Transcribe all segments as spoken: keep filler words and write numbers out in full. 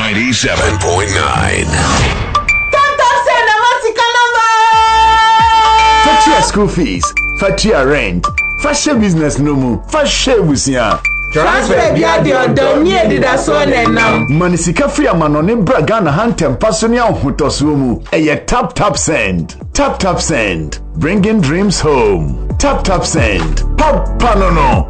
ninety-seven point nine. Fatia school fees, Fatia rent, Fatia business no mu, Fatia busia. Transfer bia de odom ni edida so nenam. Manisika free amano ne braga na hantem paso ne ahotoso mu. Eye tap tap send. Tap tap send. Bringing dreams home. Tap tap send. Papa no no.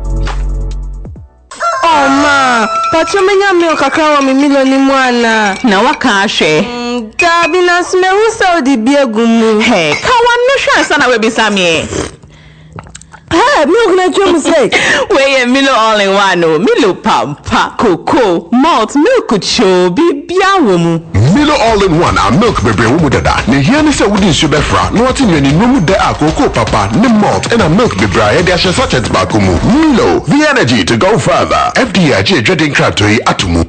Oh ma, pacho menya mi kakra wa mi milioni mwana. Na waka ahwe. Gabi na sme hu Saudi biegumu. Hey, ka wan no hwa sana we bisa me. Hey, milk na chum say. We ye Milo all in one no. Milo pampa, cocoa, malt, milk cho bibia wo mu. Milo all in one a milk bebre wo mu dada. Ne hia ne se wudi nsu befra. No ati nyani no mu de a cocoa papa, ne malt and a milk bebre ya de a sachet ba ko mu. Milo, the energy to go further. F D I J dreading kratoyi atumu.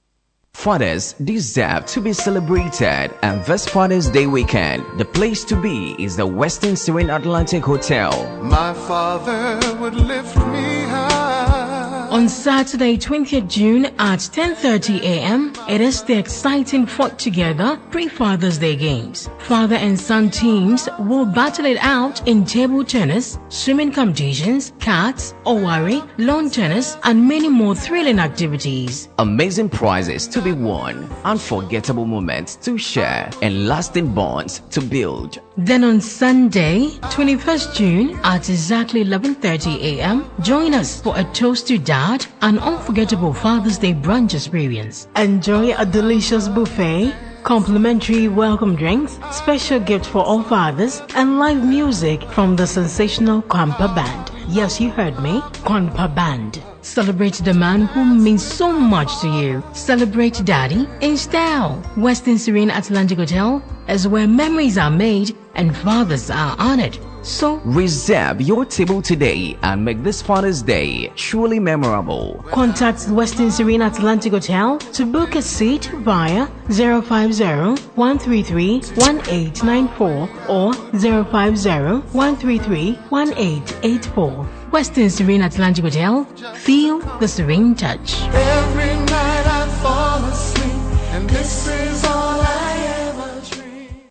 Fathers deserve to be celebrated, and this Father's Day weekend, the place to be is the Western Serene Atlantic Hotel. My father would lift me high. On Saturday, twentieth June at ten thirty a m, it is the exciting Fought Together pre-Father's Day games. Father and son teams will battle it out in table tennis, swimming competitions, cards, owari, lawn tennis, and many more thrilling activities. Amazing prizes to be won, unforgettable moments to share, and lasting bonds to build. Then on Sunday, twenty-first June at exactly eleven thirty a m, join us for a toast to Dad, an unforgettable Father's Day brunch experience. Enjoy a delicious buffet, complimentary welcome drinks, special gift for all fathers, and live music from the sensational Kwampa Band. Yes, you heard me, Kwampa Band. Celebrate the man who means so much to you. Celebrate Daddy in style. Western Serene Atlantic Hotel is where memories are made and fathers are honored. So reserve your table today and make this Father's Day truly memorable. Contact Western Serene Atlantic Hotel to book a seat via zero five zero, one three three, one eight nine four or zero five zero, one three three, one eight eight four. Western Serene Atlantic Hotel. Feel the serene touch. Every night I fall asleep, and this is all I ever dream.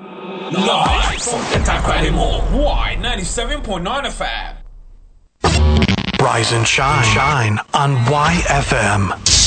Live from the Takrady Mall, Y ninety-seven point nine F M. Rise and shine, shine on Y F M.